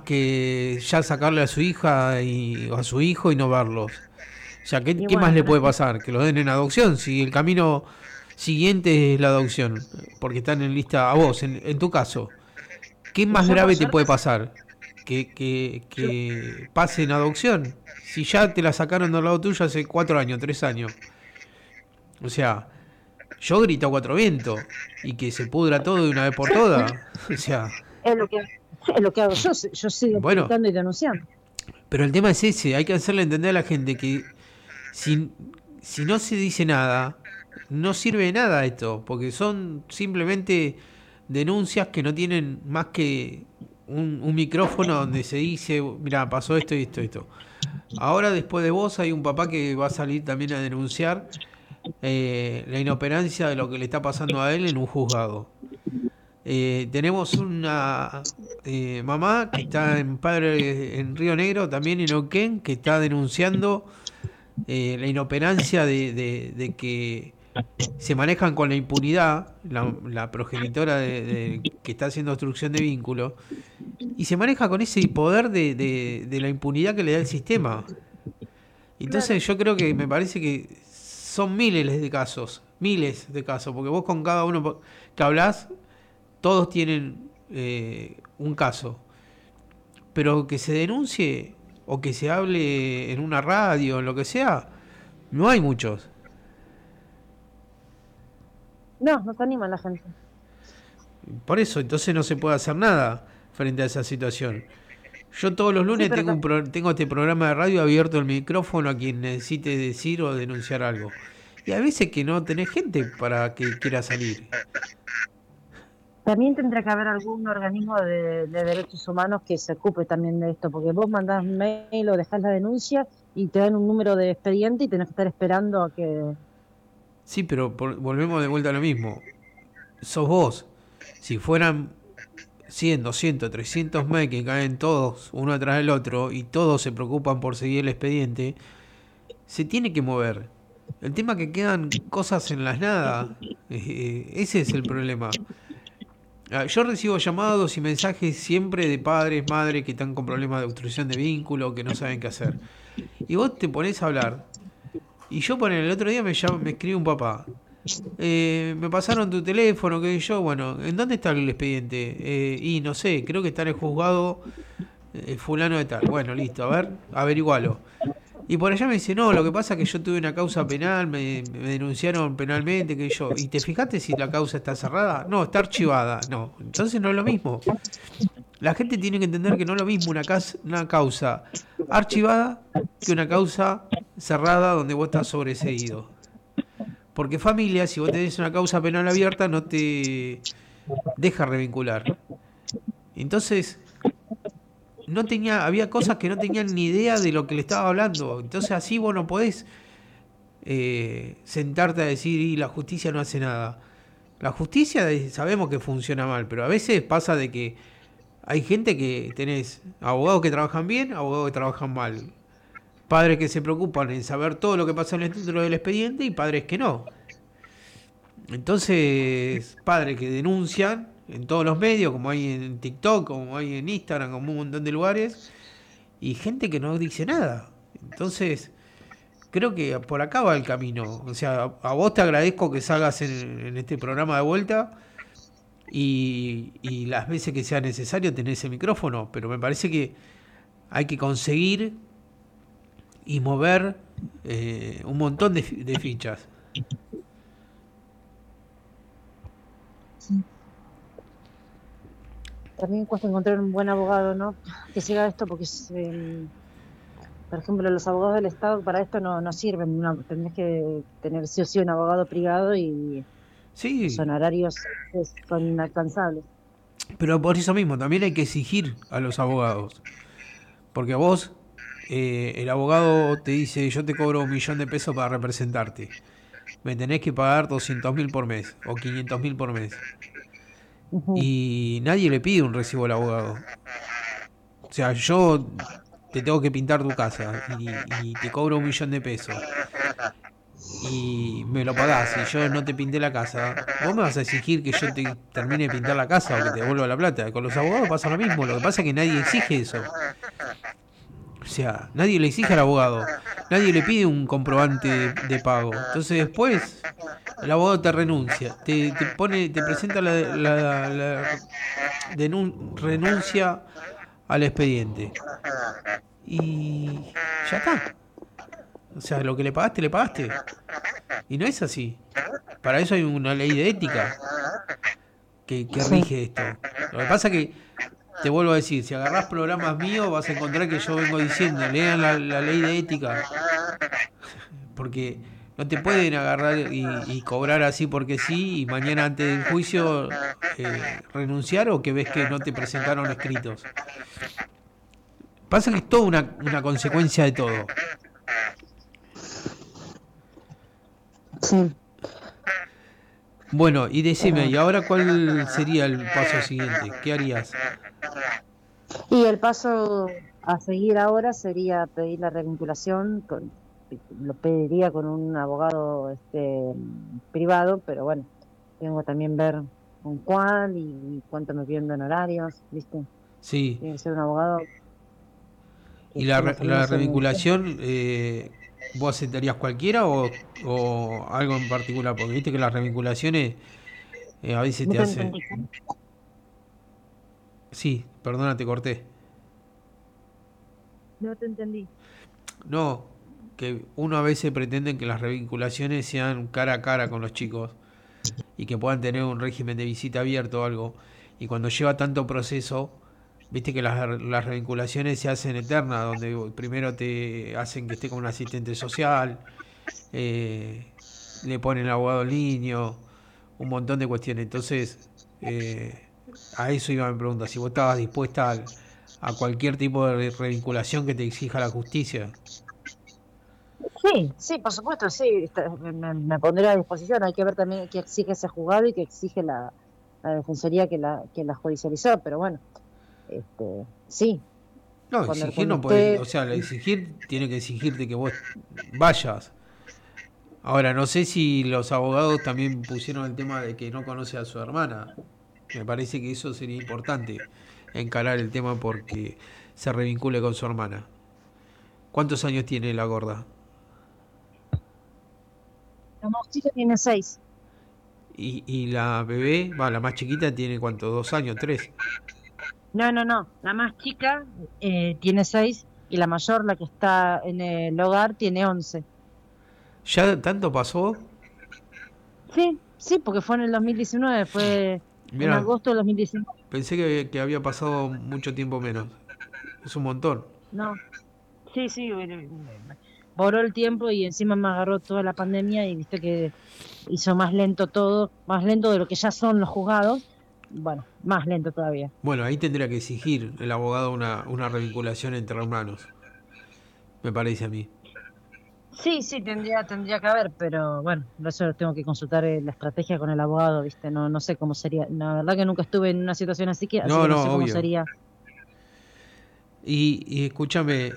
que ya sacarle a su hija o a su hijo y no verlos. O sea, Y qué más bueno, le pero puede pasar? Que lo den en adopción, si el camino siguiente es la adopción, porque están en lista a vos, en tu caso. ¿Qué y más yo por grave te suerte, puede pasar? yo, Que pase en adopción. Si ya te la sacaron del lado tuyo hace 4 años, 3 años. O sea, yo grito a cuatro vientos y que se pudra todo de una vez por todas. O sea, es lo que, es lo que hago yo sigo bueno, publicando y denunciando. pero el tema es ese, hay que hacerle entender a la gente que si, si no se dice nada, no sirve de nada esto, porque son simplemente denuncias que no tienen más que un micrófono donde se dice, mira, pasó esto y esto y esto. Ahora después de vos hay un papá que va a salir también a denunciar la inoperancia de lo que le está pasando a él en un juzgado. Tenemos una mamá que está en Padre en Río Negro, también en Oquén, que está denunciando la inoperancia de que se manejan con la impunidad, la progenitora que está haciendo obstrucción de vínculo, y se maneja con ese poder de la impunidad que le da el sistema. Claro. Entonces yo creo que me parece que son miles de casos, porque vos con cada uno que hablás, todos tienen un caso, pero que se denuncie o que se hable en una radio, en lo que sea, no hay muchos. No, no se anima la gente. Por eso, entonces no se puede hacer nada frente a esa situación. Yo todos los Sí, lunes pero tengo este programa de radio abierto el micrófono a quien necesite decir o denunciar algo. Y a veces que no tenés gente para que quiera salir. también tendría que haber algún organismo de derechos humanos que se ocupe también de esto, porque vos mandás un mail o dejás la denuncia y te dan un número de expediente y tenés que estar esperando a que... Sí, pero volvemos de vuelta a lo mismo. Sos vos. Si fueran 100, 200, 300 mails que caen todos uno atrás del otro y todos se preocupan por seguir el expediente, se tiene que mover. El tema es que quedan cosas en las nada. Ese es el problema. Yo recibo llamados y mensajes siempre de padres, madres que están con problemas de obstrucción de vínculo, que no saben qué hacer. Y vos te pones a hablar. Y yo el otro día me escribe un papá. Me pasaron tu teléfono, que yo, bueno, ¿en dónde está el expediente? Y no sé, creo que está en el juzgado fulano de tal. Bueno, listo, a ver, averigualo. Y por allá me dice, no, lo que pasa es que yo tuve una causa penal, me denunciaron penalmente, que yo. ¿Y te fijaste si la causa está cerrada? No, está archivada. No, entonces no es lo mismo. La gente tiene que entender que no es lo mismo una causa archivada que una causa cerrada donde vos estás sobreseído. Porque familia, si vos tenés una causa penal abierta, no te deja revincular. Entonces, había cosas que no tenían ni idea de lo que le estaba hablando. Entonces así vos no podés sentarte a decir, y la justicia no hace nada. La justicia sabemos que funciona mal, pero a veces pasa de que hay gente que tenés abogados que trabajan bien, abogados que trabajan mal. Padres que se preocupan en saber todo lo que pasa dentro del expediente y padres que no. Entonces, padres que denuncian en todos los medios, como hay en TikTok, como hay en Instagram, como un montón de lugares, y gente que no dice nada. Entonces, creo que por acá va el camino. O sea, a vos te agradezco que salgas en este programa de vuelta y las veces que sea necesario tener ese micrófono, pero me parece que hay que conseguir y mover un montón de fichas. Sí. También cuesta encontrar un buen abogado, ¿no? Que siga esto, porque, por ejemplo, los abogados del Estado para esto no sirven. No, tenés que tener sí o sí un abogado privado y los Sí, honorarios son inalcanzables. pero por eso mismo también hay que exigir a los abogados. Porque a vos, el abogado te dice, yo te cobro 1 millón de pesos para representarte. Me tenés que pagar 200.000 por mes o 500.000 por mes. Ujú. Y nadie le pide un recibo al abogado. O sea, yo te tengo que pintar tu casa y te cobro 1 millón de pesos. y me lo pagás y yo no te pinté la casa, vos me vas a exigir que yo te termine de pintar la casa o que te devuelva la plata. Con los abogados pasa lo mismo, lo que pasa es que nadie exige eso. O sea, nadie le exige al abogado, nadie le pide un comprobante de pago. Entonces después el abogado te renuncia, te pone, te presenta renuncia al expediente. Y ya está. O sea, lo que le pagaste, le pagaste. Y no es así. Para eso hay una ley de ética que Sí, rige esto. Lo que pasa es que, te vuelvo a decir, si agarrás programas míos vas a encontrar que yo vengo diciendo, lean la ley de ética, porque no te pueden agarrar y cobrar así porque sí y mañana antes del juicio renunciar o que ves que no te presentaron escritos. Pasa que es toda una consecuencia de todo. sí. Bueno, y decime, Pero... ¿y ahora cuál sería el paso siguiente? ¿Qué harías? Y el paso a seguir ahora sería pedir la revinculación, lo pediría con un abogado privado, pero bueno, tengo que también ver con cuál y cuánto me piden de honorarios, ¿viste? Sí. Tiene que ser un abogado que ¿Y esté más o la menos en el... revinculación, vos aceptarías cualquiera o algo en particular? Porque viste que las revinculaciones a veces No te te hace... entendí. Sí, perdona, te corté. No te entendí. No, que uno a veces pretende que las revinculaciones sean cara a cara con los chicos y que puedan tener un régimen de visita abierto o algo. Y cuando lleva tanto proceso, viste que las revinculaciones se hacen eternas, donde primero te hacen que esté con un asistente social, eh, le ponen abogado en línea, un montón de cuestiones. Entonces, eh, a eso iba mi pregunta, si vos estabas dispuesta a cualquier tipo de revinculación que te exija la justicia. Sí, sí, por supuesto, sí, me pondré a disposición. Hay que ver también qué exige ese juzgado y qué exige la defensoría que la judicializó, pero bueno, sí, No, exigir cuando no puede, esté... o sea, el exigir tiene que exigirte que vos vayas. Ahora, no sé si los abogados también pusieron el tema de que no conoce a su hermana. Me parece que eso sería importante, encarar el tema porque se revincule con su hermana. ¿Cuántos años tiene la gorda? La más chica tiene 6. Y la bebé, va, la más chiquita tiene cuánto, 2 años, 3. No, no, no. La más chica tiene 6 y la mayor, la que está en el hogar, tiene 11. ¿Ya tanto pasó? Sí, sí, porque fue en el 2019, fue en Mira, agosto del 2019. pensé que había pasado mucho tiempo menos. Es un montón. No, sí, sí, voló el tiempo y encima me agarró toda la pandemia y viste que hizo más lento todo, más lento de lo que ya son los juzgados. Bueno, más lento todavía. Bueno, ahí tendría que exigir el abogado una revinculación entre hermanos, me parece a mí. Sí, sí, tendría que haber, pero bueno, por eso tengo que consultar la estrategia con el abogado, ¿viste? No, no sé cómo sería. La verdad que nunca estuve en una situación así No, que no sé no, cómo obvio. sería. Y escúchame,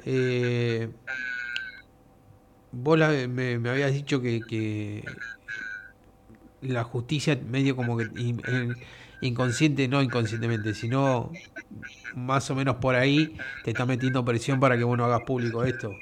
vos me habías dicho que la justicia medio como que inconsciente, no inconscientemente, sino más o menos por ahí te está metiendo presión para que vos no hagas público esto.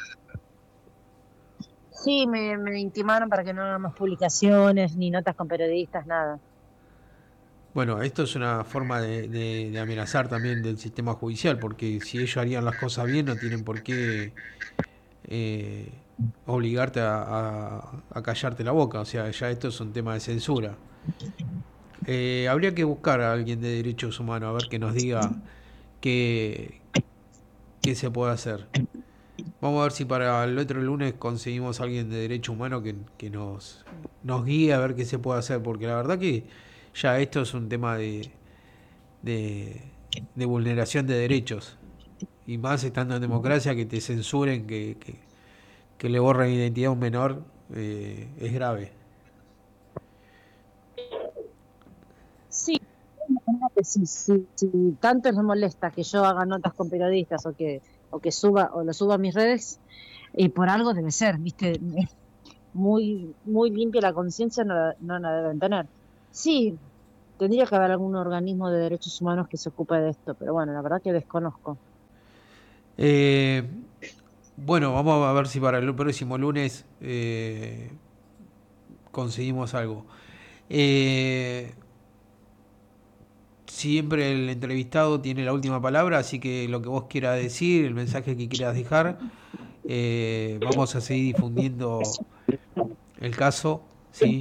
Sí, me intimaron para que no hagamos publicaciones ni notas con periodistas, nada. Bueno, esto es una forma de amenazar también del sistema judicial, porque si ellos harían las cosas bien no tienen por qué eh, obligarte a callarte la boca. O sea, ya esto es un tema de censura. Habría que buscar a alguien de derechos humanos a ver que nos diga qué, qué se puede hacer. Vamos a ver si para el otro lunes conseguimos a alguien de derechos humanos que nos guíe a ver qué se puede hacer, porque la verdad que ya esto es un tema de, de vulneración de derechos. Y más estando en democracia, que te censuren, que le borren identidad a un menor, es grave. Sí, imagínate, si tanto les molesta que yo haga notas con periodistas o que suba o lo suba a mis redes, y por algo debe ser, ¿viste? muy limpia la conciencia, no la deben tener. Sí, tendría que haber algún organismo de derechos humanos que se ocupe de esto, pero bueno, la verdad que desconozco. Eh, bueno, vamos a ver si para el próximo lunes conseguimos algo. Eh, Siempre el entrevistado tiene la última palabra, así que lo que vos quieras decir, el mensaje que quieras dejar, vamos a seguir difundiendo el caso, ¿sí?